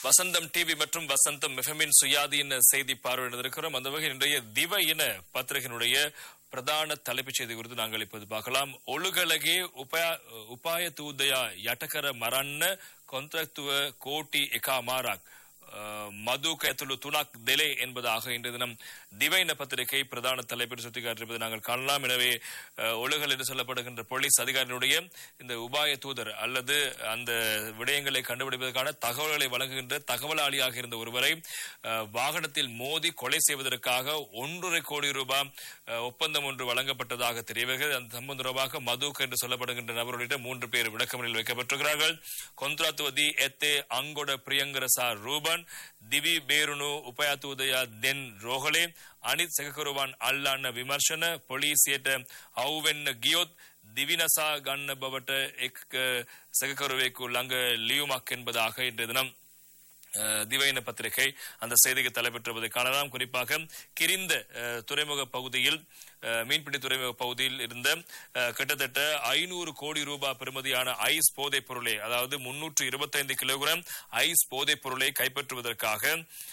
வசந்தம் TV மற்றும் வசந்தம் எஃப்எம்மின் சுயாதீன செய்தி பார்வையிட்டிருக்கிறோம். அந்த வகையில் இன்றைய திவயின பத்திரிகையினுடைய பிரதான தலைப்புச் செய்தி குறித்து நாங்கள் இப்போது பார்க்கலாம். ஒழுகலகே உபாய தூதயா யட்டකර මරන්න කොන්ත්‍රාත්තුව කෝටි එකමාරක් மது கைத்துள்ளு துணாக் தெலே என்பதாக இன்றைய தினம் திவைன பத்திரிகை பிரதான தலைப்பில் சுட்டிக்காட்டியிருப்பதை நாங்கள் காணலாம். எனவே ஒழுகல் என்று சொல்லப்படுகின்ற போலீஸ் அதிகாரியினுடைய இந்த உபாய தூதர் அல்லது அந்த விடயங்களை கண்டுபிடிப்பதற்கான தகவல்களை வழங்குகின்ற தகவலாளியாக இருந்த ஒருவரை வாகனத்தில் மோதி கொலை செய்வதற்காக 1.5 கோடி ரூபாய் ஒப்பந்தம் ஒன்று வழங்கப்பட்டதாக தெரியவர்கள். அந்த சம்பந்தம் தொடர்பாக மதுக் என்று சொல்லப்படுகின்ற நபருடைய 3 பேர் விளக்கமறியலில் வைக்கப்பட்டிருக்கிறார்கள். கொந்த்ராத்துவதி எத்தே அங்கொட பிரியங்கரசா ரூபன் දිවි බේරුණු උපයතූදයා දෙන් රෝහලේ අනිත් සැකකරුවන් අල්ලන්න විමර්ශන පොලිසියට අවුවෙන්න ගියොත් දිවිනසා ගන්න බවට එක් සැකකරුවෙකු ළඟ ලියුමක් என்பதாக இன்றைய தினம் திவைன பத்திரிகை அந்த செய்திக்கு தலைப்பெற்றுவதை காணலாம். குறிப்பாக கிரிந்த துறைமுக பகுதியில் மீன்பிடி துறைமுக பகுதியில் இருந்த கிட்டத்தட்ட 500 கோடி ரூபாய் பெறுமதியான ஐஸ் போதைப் பொருளை, அதாவது 325 கிலோகிராம் ஐஸ் போதைப் பொருளை கைப்பற்றுவதற்காக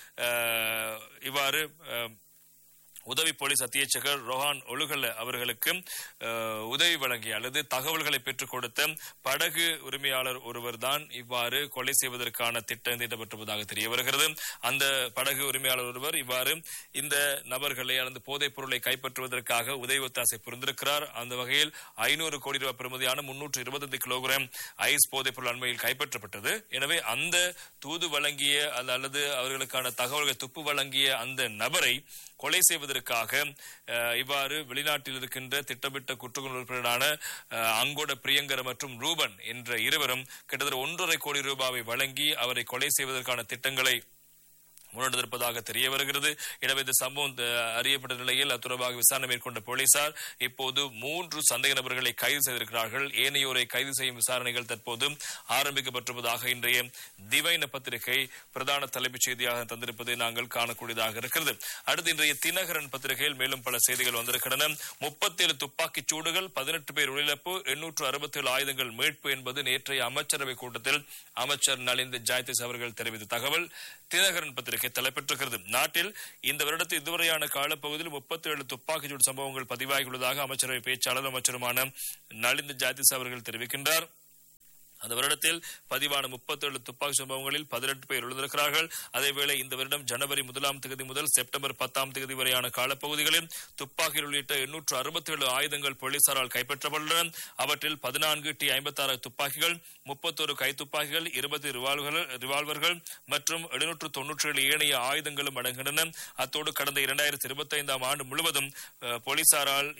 இவ்வாறு உதவி போலீஸ் அத்தியட்சகர் ரோஹான் ஒழுகல் அவர்களுக்கு உதவி வழங்கிய அல்லது தகவல்களை பெற்றுக் கொடுத்த படகு உரிமையாளர் ஒருவர் தான் இவ்வாறு கொலை செய்வதற்கான திட்டம் தீட்டப்பட்டிருப்பதாக தெரிய வருகிறது. அந்த படகு உரிமையாளர் ஒருவர் இவ்வாறு இந்த நபர்களை அல்லது போதைப் பொருளை கைப்பற்றுவதற்காக உதவி ஒத்தாசை புரிந்திருக்கிறார். அந்த வகையில் 500 கோடி ரூபாய் பெறுமதியான 325 கிலோகிராம் ஐஸ் போதைப் பொருள் அண்மையில் கைப்பற்றப்பட்டது. எனவே அந்த தூது வழங்கிய அல்லது அவர்களுக்கான தகவல்கள் துப்பு வழங்கிய அந்த நபரை கொலை செய்வதற்காக இவ்வாறு வெளிநாட்டில் இருக்கின்ற திட்டமிட்ட குற்றக்குழு உறுப்பினரான அங்கோட பிரியங்கர மற்றும் ரூபன் என்ற இருவரும் கிட்டத்தட்ட 1.5 கோடி ரூபாவை வழங்கி அவரை கொலை செய்வதற்கான திட்டங்களை முன்னெடுத்திருப்பதாக தெரிய வருகிறது. எனவே இந்த சம்பவம் அறியப்பட்ட நிலையில் தொடர்பாக விசாரணை மேற்கொண்ட போலீசார் இப்போது 3 சந்தேக நபர்களை கைது செய்திருக்கிறார்கள். ஏனையோரை கைது செய்யும் விசாரணைகள் தற்போது ஆரம்பிக்கப்பட்டிருப்பதாக இன்றைய திவைன பத்திரிகை பிரதான தலைப்புச் செய்தியாக தந்திருப்பதை நாங்கள் காணக்கூடியதாக இருக்கிறது. அடுத்து இன்றைய தினகரன் பத்திரிகையில் மேலும் பல செய்திகள் வந்திருக்கின்றன. 37 துப்பாக்கிச் சூடுகள், 18 பேர் உயிரிழப்பு, 867 ஆயுதங்கள் மீட்பு என்பது நேற்றைய அமைச்சரவை கூட்டத்தில் அமைச்சர் நலிந்த ஜாயதிஸ் அவர்கள் தெரிவித்த தகவல் தினகரன் பத்திரிகை தலைப்பெற்றிருக்கிறது. நாட்டில் இந்த வருடத்தில் இதுவரையான காலப்பகுதியில் 37 துப்பாக்கிச்சூடு சம்பவங்கள் பதிவாகியுள்ளதாக அமைச்சரவை பேச்சாளர் அமைச்சருமான நலிந்த ஜாயதிஸ் அவர்கள் தெரிவிக்கின்றார். அந்த வருடத்தில் பதிவான 37 துப்பாக்கி சம்பவங்களில் 18 பேர் உயிரிழந்திருக்கிறார்கள். அதேவேளை இந்த வருடம் ஜனவரி 1ஆம் தேதி முதல் செப்டம்பர் 10ஆம் தேதி வரையான காலப்பகுதிகளில் துப்பாக்கிகள் உள்ளிட்ட 867 ஆயுதங்கள் போலீசாரால் கைப்பற்றப்பட்டுள்ளன. அவற்றில் 14 T56 துப்பாக்கிகள், 31 கைத்துப்பாக்கிகள், 20 ரிவால்வர்கள் மற்றும் 797 ஏனைய ஆயுதங்களும் அடங்குகின்றன. அத்தோடு கடந்த 2025ஆம் ஆண்டு முழுவதும் போலீசாரால்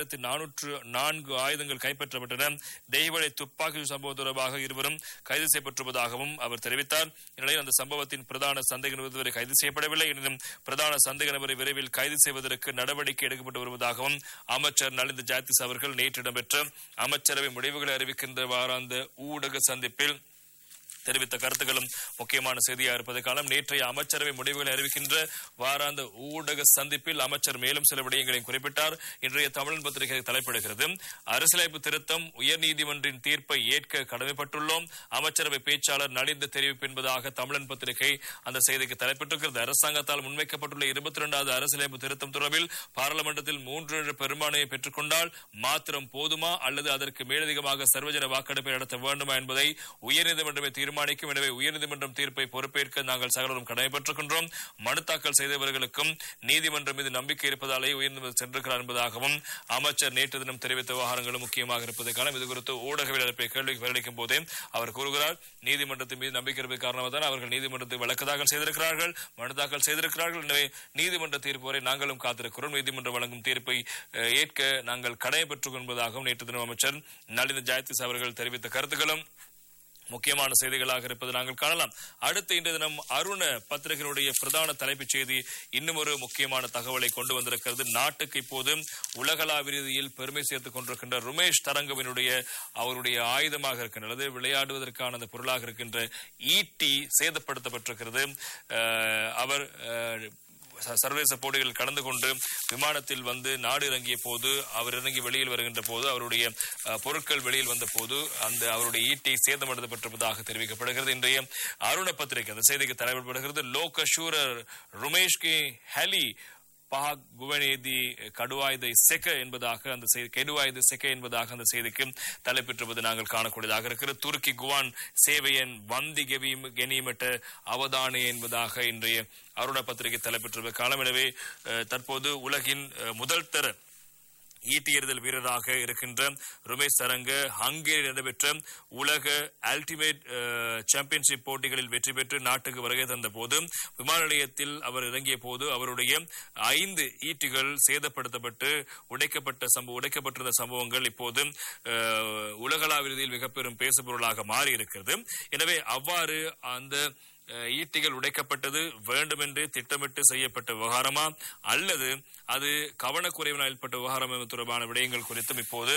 2404 ஆயுதங்கள் கைப்பற்றப்பட்டன. தெய்வளை துப்பாக்கி சம்பவம் தொடர்பாக இருவரும் கைது செய்யப்பட்டிருப்பதாகவும் அவர் தெரிவித்தார். இந்நிலையில் அந்த சம்பவத்தின் பிரதான சந்தேக நபர் இதுவரை கைது செய்யப்படவில்லை. எனினும் பிரதான சந்தேக நபரை விரைவில் கைது செய்வதற்கு நடவடிக்கை எடுக்கப்பட்டு வருவதாகவும் அமைச்சர் நலிந்த ஜாயதிஸ் அவர்கள் நேற்று இடம்பெற்ற அமைச்சரவை முடிவுகளை அறிவிக்கின்ற வாராந்த ஊடக சந்திப்பில் தெரிவித்த கருத்துக்களும் முக்கியமான செய்தியாக இருப்பதை காலம். நேற்றைய அமைச்சரவை முடிவுகளை அறிவிக்கின்ற வாராந்த ஊடக சந்திப்பில் அமைச்சர் மேலும் சில விடயங்களையும் குறிப்பிட்டார். இன்றைய தமிழன் பத்திரிகை தலைப்பிடுகிறது. அரசியலமைப்பு திருத்தம் உயர்நீதிமன்றின் தீர்ப்பை ஏற்க கடமைப்பட்டுள்ளோம், அமைச்சரவை பேச்சாளர் நலிந்த தெரிவிப்பு என்பதாக தமிழன் பத்திரிகை அந்த செய்திக்கு தலைப்பிட்டிருக்கிறது. அரசாங்கத்தால் முன்வைக்கப்பட்டுள்ள 22வது அரசியலமைப்பு திருத்தம் தொடர்பில் பாராளுமன்றத்தில் 3 பெரும்பான்மையை பெற்றுக் கொண்டால் மாத்திரம் போதுமா அல்லது அதற்கு மேலதிகமாக சர்வஜன வாக்கெடுப்பை நடத்த வேண்டுமா என்பதை உயர்நீதிமன்றமே தீர்மானிக்கும். எனவே உயர்நீதிமன்றம் தீர்ப்பை பொறுப்பேற்க நாங்கள் சகலரும் கடமைப்பட்டிருக்கின்றோம். மனு தாக்கல் செய்தவர்களுக்கும் நீதிமன்றம் மீது நம்பிக்கை இருப்பதாலே உயர்நீதிமன்றம் சென்றிருக்கிறார் என்பதாகவும் அமைச்சர் நேற்று தினம் தெரிவித்த விவகாரங்களும் முக்கியமாக இருப்பதற்கான இது குறித்து ஊடகவியலாளர்களை கேள்விக்கு பதிலளிக்கும் போதே அவர் கூறுகிறார், நீதிமன்றத்தின் மீது நம்பிக்கை இருப்பது காரணமாக தான் அவர்கள் நீதிமன்றத்தில் வழக்கு தாக்கல் செய்திருக்கிறார்கள், மனு தாக்கல் செய்திருக்கிறார்கள். எனவே நீதிமன்ற தீர்ப்பு வரை நாங்களும் காத்திருக்கிறோம். நீதிமன்றம் வழங்கும் தீர்ப்பை ஏற்க நாங்கள் கடமைப்பட்டுக் என்பதாகவும் நேற்று தினம் அமைச்சர் நலிந்த ஜாயதிஸ் அவர்கள் தெரிவித்த கருத்துக்களும் முக்கியமான செய்திகளாக இருப்பது நாங்கள் காணலாம். அடுத்த இன்றைய தினம் அருண பத்திரிகையினுடைய பிரதான தலைப்புச் செய்தி இன்னும் ஒரு முக்கியமான தகவலை கொண்டு வந்திருக்கிறது. நாட்டுக்கு இப்போது உலகளாவிய ரீதியில் பெருமை சேர்த்துக் கொண்டிருக்கின்ற ருமேஷ் தரங்கவினுடைய அவருடைய ஆயுதமாக இருக்கின்றது, விளையாடுவதற்கான அந்த பொருளாக இருக்கின்ற ஈட்டி சேதப்படுத்தப்பட்டிருக்கிறது. அவர் சர்வதேச போட்டிகளில் கலந்து கொண்டு விமானத்தில் வந்து நாடு இறங்கிய போது அவர் இறங்கி வெளியில் வருகின்ற போது அவருடைய பொருட்கள் வெளியில் வந்த போது அந்த அவருடைய ஈட்டை சேதமடைக்கப்பட்டிருப்பதாக தெரிவிக்கப்படுகிறது. இன்றைய அருண பத்திரிகை அந்த செய்திக்கு தலைப்பிடப்படுகிறது. லோகசூரர் ருமேஷ்கி ஹலி பஹாக் குவனேதி கடுவாயுதை செக என்பதாக அந்த செய்தி கெடுவாயுது செக என்பதாக அந்த செய்திக்கு தலைப்பெற்றுவது நாங்கள் காணக்கூடியதாக இருக்கிறது. துருக்கி குவான் சேவையன் வந்தி கெனிமட்ட அவதானே என்பதாக இன்றைய அருண பத்திரிகை தலைப்பெற்ற காலம். எனவே தற்போது உலகின் முதல் தர ஈட்டி எறிதல் வீரராக இருக்கின்ற ருமேஷ் சரங்க ஹங்கேரியில் நடைபெற்ற உலக அல்டிமேட் சாம்பியன்ஷிப் போட்டிகளில் வெற்றி பெற்று நாட்டுக்கு வருகை தந்த போது விமான நிலையத்தில் அவர் இறங்கிய போது அவருடைய 5 ஈட்டிகள் சேதப்படுத்தப்பட்டு உடைக்கப்பட்டிருந்த சம்பவங்கள் இப்போது உலகளாவிய ரீதியில் மிக பெரும் பேசுபொருளாக மாறி இருக்கிறது. எனவே அவ்வாறு அந்த ஈட்டிகள் உடைக்கப்பட்டது வேண்டுமென்றே திட்டமிட்டு செய்யப்பட்ட விவகாரமா அல்லது அது கவனக்குறைவினால் ஏற்பட்ட விவகாரம் தொடர்பான விடயங்கள் குறித்தும் இப்போது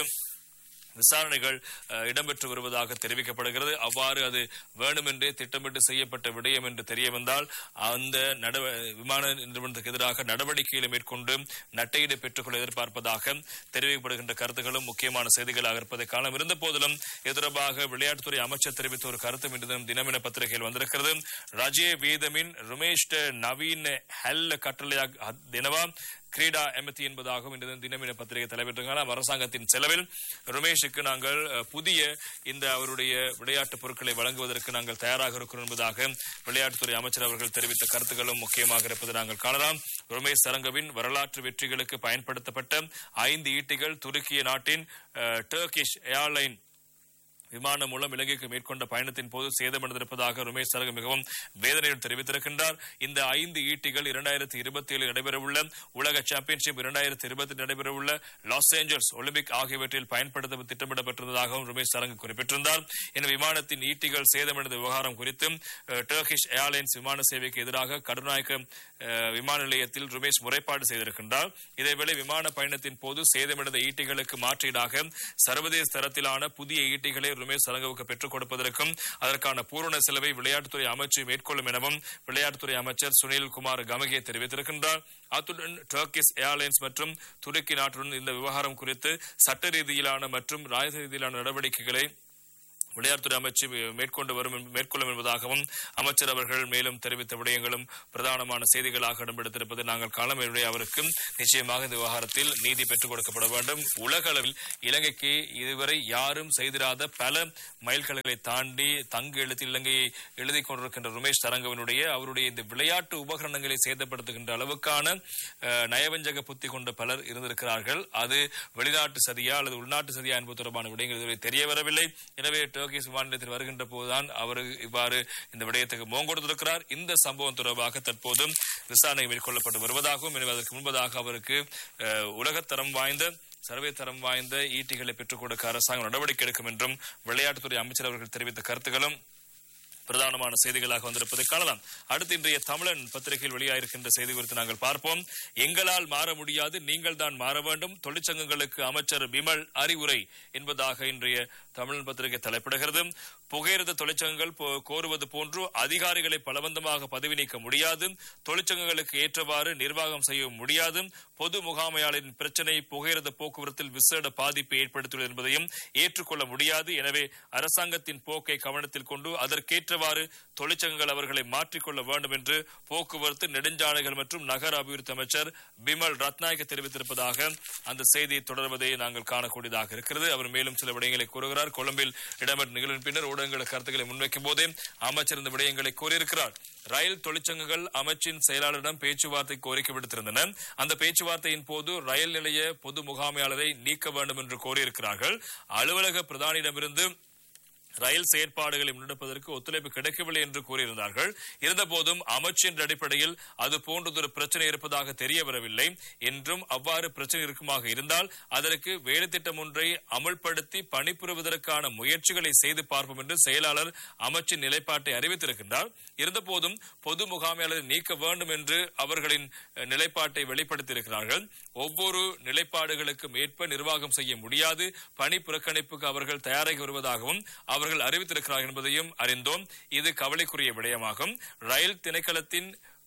விசாரணைகள் இடம்பெற்று வருவதாக தெரிவிக்கப்படுகிறது. அவ்வாறு அது வேண்டுமென்றே திட்டமிட்டு செய்யப்பட்ட விடயம் என்று தெரிய வந்தால் அந்த விமான நிறுவனத்துக்கு எதிராக நடவடிக்கைகளை மேற்கொண்டு நட்டையீடு பெற்றுக்கொள்ள எதிர்பார்ப்பதாக தெரிவிக்கப்படுகின்ற கருத்துக்களும் முக்கியமான செய்திகளாக இருப்பதை காலம். இருந்த போதிலும் இது தொடர்பாக விளையாட்டுத்துறை அமைச்சர் தெரிவித்த ஒரு கருத்தும் இன்று தினமின பத்திரிகையில் வந்திருக்கிறது. ரஜே வீதமின் ருமேஷ் நவீன் ஹெல்ல கட்டளையாக தினவா கிரீடா எமதி என்பதாகவும் இன்று தினமின பத்திரிகை தலைவர்கள் அரசாங்கத்தின் செலவில் ருமேஷுக்கு நாங்கள் புதிய இந்த அவருடைய விளையாட்டு பொருட்களை வழங்குவதற்கு நாங்கள் தயாராக இருக்கிறோம் என்பதாக விளையாட்டுத்துறை அமைச்சர் அவர்கள் தெரிவித்த கருத்துக்களும் முக்கியமாக இருப்பதை நாங்கள் காணலாம். ருமேஷ் சரங்கவின் வரலாற்று வெற்றிகளுக்கு பயன்படுத்தப்பட்ட 5 ஈட்டிகள் துருக்கிய நாட்டின் டர்கிஷ் ஏர்லைன் விமானம் மூலம் இலங்கைக்கு மேற்கொண்ட பயணத்தின் போது சேதமடைந்திருப்பதாக ருமேஷ் சரங்க மிகவும் வேதனையுடன் தெரிவித்திருக்கின்றார். இந்த 5 ஈட்டிகள் 2027 நடைபெறவுள்ள உலக சாம்பியன்ஷிப், 2020 நடைபெறவுள்ள லாஸ் ஏஞ்சல்ஸ் ஒலிம்பிக் ஆகியவற்றில் பயன்படுத்த திட்டமிடப்பட்டிருந்ததாகவும் ருமேஷ் சரங்க குறிப்பிட்டிருந்தார். இந்த விமானத்தின் ஈட்டிகள் சேதமடைந்த விவகாரம் குறித்து டர்கிஷ் ஏர்லைன்ஸ் விமான சேவைக்கு எதிராக கடுநாயக்க விமான நிலையத்தில் ருமேஷ் முறைப்பாடு செய்திருக்கின்றார். இதேவேளை விமான பயணத்தின் போது சேதமடைந்த ஈட்டிகளுக்கு மாற்றீடாக சர்வதேச தரத்திலான புதிய ஈட்டிகளை ருமேஷ் சரங்கவுக்கு பெற்றுக் கொடுப்பதற்கும் அதற்கான பூரண செலவை விளையாட்டுத்துறை அமைச்சு மேற்கொள்ளும் எனவும் விளையாட்டுத்துறை அமைச்சர் சுனில் குமார் கமகே தெரிவித்திருக்கின்றார். அத்துடன் டர்கிஷ் ஏர்லைன்ஸ் மற்றும் துருக்கி நாட்டுடன் இந்த விவகாரம் குறித்து சட்ட ரீதியிலான மற்றும் ராஜ ரீதியிலான நடவடிக்கைகளை விளையாட்டுத்துறை அமைச்சு மேற்கொள்ளும் என்பதாகவும் அமைச்சர் அவர்கள் மேலும் தெரிவித்த விடயங்களும் பிரதானமான செய்திகளாக இடம்பெடுத்திருப்பது நாங்கள் காலம். அவருக்கு நிச்சயமாக இந்த விவகாரத்தில் நீதி பெற்றுக் கொடுக்கப்பட வேண்டும். உலக அளவில் இலங்கைக்கு இதுவரை யாரும் செய்திராத பல மைல்கல்களை தாண்டி தங்கு எழுத்தில் இலங்கையை எழுதிக் கொண்டிருக்கின்ற ருமேஷ் சரங்கவினுடைய அவருடைய இந்த விளையாட்டு உபகரணங்களை சேதப்படுத்துகின்ற அளவுக்கான நயவஞ்சக புத்தி கொண்ட பலர் இருந்திருக்கிறார்கள். அது வெளிநாட்டு சதியா அல்லது உள்நாட்டு சதியா என்பது தொடர்பான விடயங்கள் இதுவரை தெரிய வரவில்லை. எனவே டர்கிஷ் விமான நிலையத்தில் வருகின்ற போதுதான் அவர் இவ்வாறு இந்த விடயத்துக்கு முகம் கொடுத்திருக்கிறார். இந்த சம்பவம் தொடர்பாக தற்போது விசாரணை மேற்கொள்ளப்பட்டு வருவதாகவும் எனவே அதற்கு முன்பதாக அவருக்கு உலகத்தரம் வாய்ந்த சர்வே தரம் வாய்ந்த ஈட்டிகளை பெற்றுக் கொடுக்க அரசாங்கம் நடவடிக்கை எடுக்கும் என்றும் விளையாட்டுத்துறை அமைச்சர் அவர்கள் தெரிவித்த கருத்துக்களும் பிரதானமான செய்திகளாக வந்திருப்பதை காணலாம். அடுத்து இன்றைய தமிழன் பத்திரிகையில் வெளியாயிருக்கின்ற செய்தி குறித்து நாங்கள் பார்ப்போம். எங்களால் மாற முடியாது, நீங்கள் தான் மாற வேண்டும், தொழிற்சங்கங்களுக்கு அமைச்சர் பிமல் அறிவுரை என்பதாக இன்றைய தமிழன் பத்திரிகை தலைப்பிடுகிறது. புகையிரத தொழிற்சங்கங்கள் கோருவது போன்று அதிகாரிகளை பலவந்தமாக பதவி நீக்க முடியாது, தொழிற்சங்கங்களுக்கு ஏற்றவாறு நிர்வாகம் செய்ய முடியாது, பொது முகாமையாளரின் பிரச்சினை புகையிரத போக்குவரத்தில் விசேட பாதிப்பை ஏற்படுத்தியுள்ளது என்பதையும் ஏற்றுக்கொள்ள முடியாது. எனவே அரசாங்கத்தின் போக்கை கவனத்தில் கொண்டு அதற்கேற்றவாறு தொழிற்சங்கங்கள் அவர்களை மாற்றிக்கொள்ள வேண்டும் என்று போக்குவரத்து நெடுஞ்சாலைகள் மற்றும் நகர அபிவிருத்தி அமைச்சர் பிமல் ரத்நாயக்க தெரிவித்திருப்பதாக அந்த செய்தி தொடர்வதை நாங்கள் காணக்கூடியதாக இருக்கிறது. அவர் மேலும் சில விடயங்களை கூறுகிறார். கொழும்பில் இடம்பெற்ற நிகழ்வின் பின்னர் ஊடகங்கள் கருத்துக்களை முன்வைக்கும் போதே அமைச்சர் இந்த விடயங்களை கூறியிருக்கிறார். ரயில் தொழிற்சங்கங்கள் அமைச்சின் செயலாளரிடம் பேச்சுவார்த்தை கோரிக்கை விடுத்திருந்தன. அந்த பேச்சுவார்த்தையின் போது ரயில் நிலைய பொது முகாமையாளரை நீக்க வேண்டும் என்று கோரியிருக்கிறார்கள். அலுவலக பிரதானியிடமிருந்து ரயில் செயற்பாடுகளை முன்னெடுப்பதற்கு ஒத்துழைப்பு கிடைக்கவில்லை என்று கூறியிருந்தார்கள். இருந்தபோதும் அமைச்சின் அடிப்படையில் அது போன்றதொரு பிரச்சனை இருப்பதாக தெரிய வரவில்லை என்றும் அவ்வாறு பிரச்சனை இருக்குமாக இருந்தால் அதற்கு வேலை திட்டம் ஒன்றை அமல்படுத்தி பணிபுரிவதற்கான முயற்சிகளை செய்து பார்ப்போம் என்று செயலாளர் அமைச்சின் நிலைப்பாட்டை அறிவித்திருக்கின்றார். இருந்தபோதும் பொது முகாமையாளரை நீக்க வேண்டும் என்று அவர்களின் நிலைப்பாட்டை வெளிப்படுத்தியிருக்கிறார்கள். ஒவ்வொரு நிலைப்பாடுகளுக்கும் ஏற்ப நிர்வாகம் செய்ய முடியாது, பணி புறக்கணிப்புக்கு அவர்கள் தயாராகி வருவதாகவும் அவர்கள் அறிவித்திருக்கிறார்கள் என்பதையும் அறிந்தோம். இது கவலைக்குரிய விடயமாகும். ரயில் திணைக்களத்தின்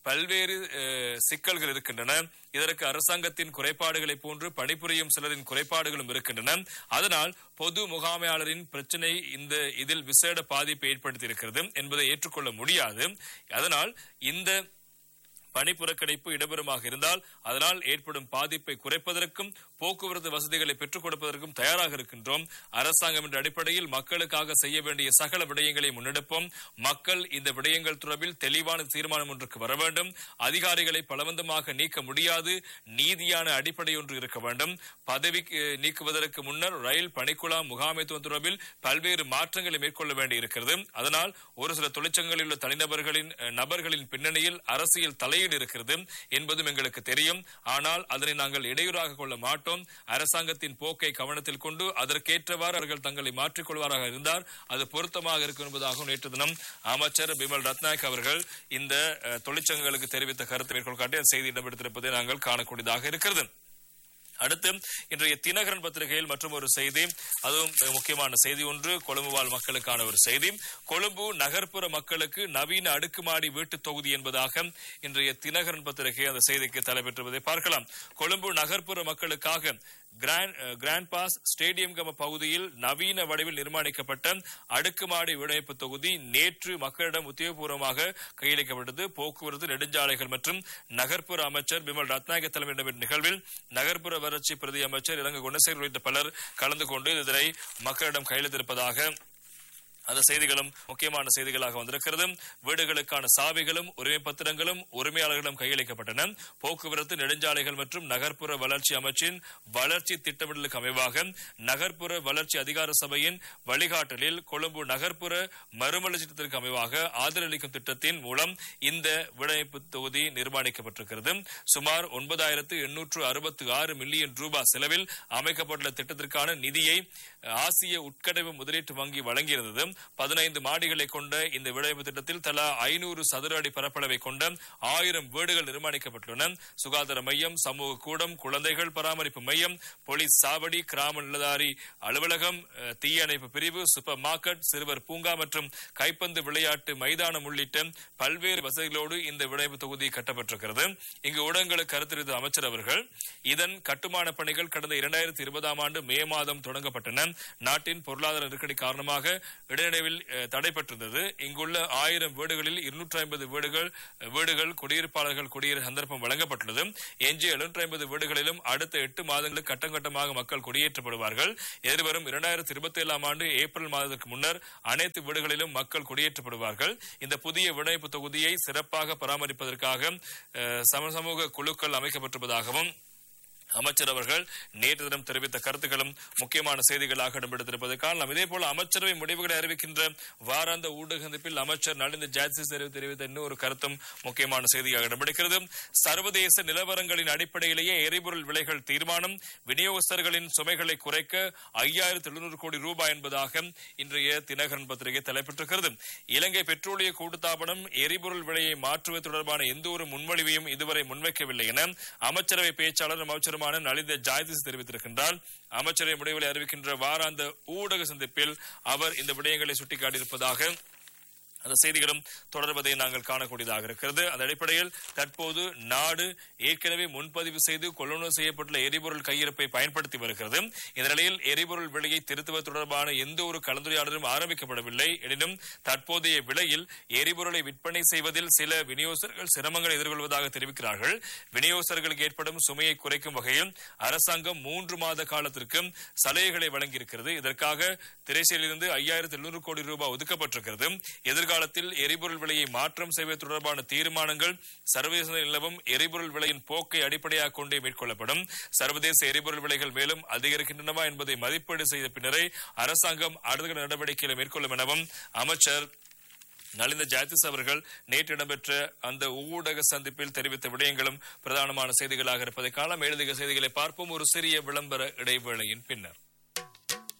பல்வேறு சிக்கல்கள் இருக்கின்றன. இதற்கு அரசாங்கத்தின் குறைபாடுகளை போன்று பணிபுரியும் சிலரின் குறைபாடுகளும் இருக்கின்றன. அதனால் பொது முகாமையாளரின் பிரச்சனை இதில் விசேட பாதிப்பை ஏற்படுத்தி இருக்கிறது என்பதை ஏற்றுக்கொள்ள முடியாது. அதனால் இந்த பணி புறக்கணிப்பு இடம்பெறுமாக இருந்தால் அதனால் ஏற்படும் பாதிப்பை குறைப்பதற்கும் போக்குவரத்து வசதிகளை பெற்றுக் கொடுப்பதற்கும் தயாராக இருக்கின்றோம். அரசாங்கம் என்ற அடிப்படையில் மக்களுக்காக செய்ய வேண்டிய சகல விடயங்களை முன்னெடுப்போம். மக்கள் இந்த விடயங்கள் தொடர்பில் தெளிவான தீர்மானம் ஒன்றுக்கு வர வேண்டும். அதிகாரிகளை பலவந்தமாக நீக்க முடியாது. நீதியான அடிப்படை ஒன்று இருக்க வேண்டும். பதவி நீக்குவதற்கு முன்னர் ரயில் பணிக்குழாம் முகாமைத்துவம் தொடர்பில் பல்வேறு மாற்றங்களை மேற்கொள்ள வேண்டியிருக்கிறது. அதனால் ஒரு சில தொழிற்சங்கங்களில் உள்ள நபர்களின் பின்னணியில் அரசியல் தலையீடு இருக்கிறது என்பதும் எங்களுக்கு தெரியும். ஆனால் அதனை நாங்கள் இடையூறாக கொள்ள மாட்டோம். அரசாங்கத்தின் போக்கை கவனத்தில் கொண்டு அதற்கேற்றவாறு அவர்கள் தங்களை மாற்றிக் கொள்வாராக இருந்தார் அது பொருத்தமாக இருக்கும் என்பதாக நேற்று தினம் அமைச்சர் பிமல் ரத்நாயக் அவர்கள் இந்த தொழிற்சங்கங்களுக்கு தெரிவித்த கருத்தை மேற்கொள் காட்டி செய்தி இடம்பெடுத்திருப்பதை நாங்கள் காணக்கூடியதாக இருக்கிறது. அடுத்து இன்றைய தினகரன் பத்திரிகையில் மற்றும் ஒரு செய்தி, அதுவும் முக்கியமான செய்தி ஒன்று, கொழும்பு வாழ் மக்களுக்கான ஒரு செய்தி. கொழும்பு நகர்ப்புற மக்களுக்கு நவீன அடுக்குமாடி வீட்டு தொகுதி என்பதாக இன்றைய தினகரன் பத்திரிகை அந்த செய்திக்கு தலைப்பெற்றுவதை பார்க்கலாம். கொழும்பு நகர்ப்புற மக்களுக்காக கிராண்ட் பாஸ் ஸ்டேடியம் கம பகுதியில் நவீன வடிவில் நிர்மாணிக்கப்பட்ட அடுக்குமாடி வீடமைப்பு தொகுதி நேற்று மக்களிடம் உத்தியோகபூர்வமாக கையளிக்கப்பட்டது. போக்குவரத்து நெடுஞ்சாலைகள் மற்றும் நகர்ப்புற அமைச்சர் பிமல் ரத்நாயக தலைமையிடம் நிகழ்வில் நகர்ப்புற வளர்ச்சி பிரதி அமைச்சர் இலங்கை குணசேகர் உள்ளிட்ட பலர் கலந்து கொண்டு இதனை மக்களிடம் கையளித்திருப்பதாக அந்த செய்திகளும் முக்கியமான செய்திகளாக வந்திருக்கிறது. வீடுகளுக்கான சாவிகளும் உரிமை பத்திரங்களும் உரிமையாளர்களும் கையளிக்கப்பட்டன. போக்குவரத்து நெடுஞ்சாலைகள் மற்றும் நகர்ப்புற வளர்ச்சி அமைச்சின் வளர்ச்சி திட்டமிடலுக்கு அமைவாக நகர்ப்புற வளர்ச்சி அதிகார சபையின் வழிகாட்டலில் கொழும்பு நகர்ப்புற மறுமலர்ச்சி திட்டத்திற்கு அமைவாக ஆதரவளிக்கும் திட்டத்தின் மூலம் இந்த வீடமைப்பு தொகுதி நிர்மாணிக்கப்பட்டிருக்கிறது. சுமார் 9,866 மில்லியன் ரூபாய் செலவில் அமைக்கப்பட்டுள்ள திட்டத்திற்கான நிதியை ஆசிய உட்கடவு முதலீட்டு வங்கி வழங்கியிருந்தது. 15 மாடிகளை கொண்ட இந்த வீடமைப்பு திட்டத்தில் தலா 500 சதுர அடி பரப்பளவை கொண்ட 1000 வீடுகள் நிர்மாணிக்கப்பட்டுள்ளன. சுகாதார மையம், சமூக கூடம், குழந்தைகள் பராமரிப்பு மையம், போலீஸ் சாவடி, கிராம நிலதாரி அலுவலகம், தீயணைப்பு பிரிவு, சூப்பர் மார்க்கெட், சிறுவர் பூங்கா மற்றும் கைப்பந்து விளையாட்டு மைதானம் உள்ளிட்ட பல்வேறு வசதிகளோடு இந்த வீடமைப்பு தொகுதி கட்டப்பட்டிருக்கிறது. இங்கு ஊடகங்களுக்கு கருத்தரித்த அமைச்சர் அவர்கள் இதன் கட்டுமான பணிகள் கடந்த 2020 ஆண்டு மே மாதம் தொடங்கப்பட்டன. நாட்டின் பொருளாதார நெருக்கடி காரணமாக இடைநிலையில் தடைபட்டிருந்தது. இங்குள்ள 1000 வீடுகளில் 250 வீடுகள் குடியிருப்பாளர்கள் குடியேற சந்தர்ப்பம் வழங்கப்பட்டுள்ளது. எஞ்சிய 750 வீடுகளிலும் அடுத்த 8 மாதங்களுக்கு கட்டம் கட்டமாக மக்கள் குடியேற்றப்படுவார்கள். எதிர்வரும் 2027 ஆண்டு ஏப்ரல் மாதத்திற்கு முன்னர் அனைத்து வீடுகளிலும் மக்கள் குடியேற்றப்படுவார்கள். இந்த புதிய வீடமைப்பு தொகுதியை சிறப்பாக பராமரிப்பதற்காக சமூக குழுக்கள் அமைக்கப்பட்டிருப்பதாகவும் அமைச்சர் அவர்கள் நேற்று தினம் தெரிவித்த கருத்துக்களும் முக்கியமான செய்திகளாக இடம்பெடுத்திருப்பதை காணலாம். இதேபோல அமைச்சரவை முடிவுகளை அறிவிக்கின்ற வாராந்த ஊடக சந்திப்பில் அமைச்சர் நலிந்த ஜாயதிச தெரிவித்த இன்னொரு கருத்தும் முக்கியமான செய்தியாக இடம்பெடுக்கிறது. சர்வதேச நிலவரங்களின் அடிப்படையிலேயே எரிபொருள் விலைகள் தீர்மானம், விநியோகஸ்தர்களின் சுமைகளை குறைக்க 5700 கோடி ரூபாய் என்பதாக இன்றைய தினகரன் பத்திரிகை தலைப்பெற்றிருக்கிறது. இலங்கை பெட்ரோலிய கூட்டுத்தாபனம் எரிபொருள் விலையை மாற்றுவது தொடர்பான எந்த ஒரு முன்மொழிவையும் இதுவரை முன்வைக்கவில்லை என அமைச்சரவை பேச்சாளர் அமைச்சருமான நலிந்த ஜாயதிச தெரிவித்திருக்கின்றார். அமைச்சரவை முடிவுகளை அறிவிக்கின்ற வாராந்த ஊடக சந்திப்பில் அவர் இந்த விடயங்களை சுட்டிக்காட்டியிருப்பதாக அந்த செய்திகளும் தொடர்வதை நாங்கள் காணக்கூடியதாக இருக்கிறது. அந்த அடிப்படையில் தற்போது நாடு ஏற்கனவே முன்பதிவு செய்து கொள்வனவு செய்யப்பட்டுள்ள எரிபொருள் கையிருப்பை பயன்படுத்தி வருகிறது. இந்த நிலையில் எரிபொருள் விலையை திருத்துவது தொடர்பான எந்த ஒரு கலந்துரையாடலும் ஆரம்பிக்கப்படவில்லை. எனினும் தற்போதைய விலையில் எரிபொருளை விற்பனை செய்வதில் சில விநியோகஸ்தர்கள் சிரமங்களை எதிர்கொள்வதாக தெரிவிக்கிறார்கள். விநியோகஸ்தர்களுக்கு ஏற்படும் சுமையை குறைக்கும் வகையில் அரசாங்கம் 3 மாத காலத்திற்கு சலுகைகளை வழங்கியிருக்கிறது. இதற்காக திரைசையிலிருந்து 5700 கோடி ரூபாய் ஒதுக்கப்பட்டிருக்கிறது. எதிர்காலத்தில் எரிபொருள் விலையை மாற்றம் செய்வது தொடர்பான தீர்மானங்கள் சர்வதேச நிலவும் எரிபொருள் விலையின் போக்கை அடிப்படையாக கொண்டே மேற்கொள்ளப்படும். சர்வதேச எரிபொருள் விலைகள் மேலும் அதிகரிக்கின்றனவா என்பதை மதிப்பீடு செய்த பின்னரே அரசாங்கம் அடுத்த நடவடிக்கைகளை மேற்கொள்ளும் எனவும் அமைச்சர் நலிந்த ஜாயதிச அவர்கள் நேற்று இடம்பெற்ற அந்த ஊடக சந்திப்பில் தெரிவித்த விடயங்களும் பிரதானமான செய்திகளாக இருப்பதை காணலாம். எழுதிய செய்திகளை பார்ப்போம் ஒரு சிறிய விளம்பர இடைவேளையின் பின்னர்.